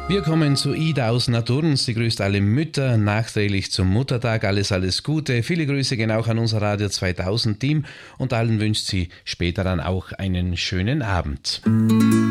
Wir kommen zu Ida aus Naturns. Sie grüßt alle Mütter nachträglich zum Muttertag. Alles Gute. Viele Grüße gehen auch an unser Radio 2000 Team und allen wünscht sie später dann auch einen schönen Abend.